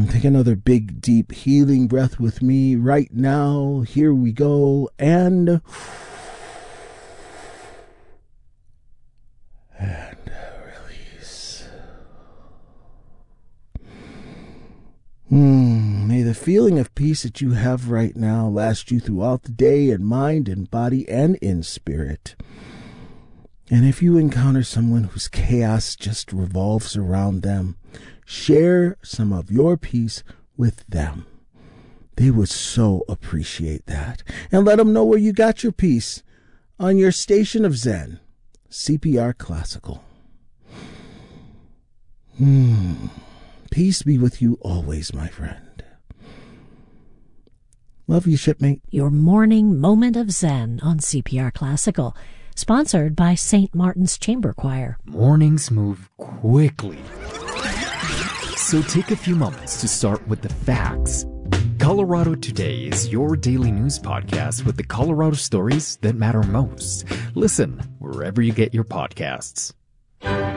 Take another big, deep, healing breath with me right now. Here we go. And release. May the feeling of peace that you have right now last you throughout the day in mind and body and in spirit. And if you encounter someone whose chaos just revolves around them, share some of your peace with them. They would so appreciate that. And let them know where you got your peace on your station of Zen, CPR Classical. Peace be with you always, my friend. Love you, shipmate. Your morning moment of Zen on CPR Classical. Sponsored by St. Martin's Chamber Choir. Mornings move quickly. So take a few moments to start with the facts. Colorado Today is your daily news podcast with the Colorado stories that matter most. Listen wherever you get your podcasts.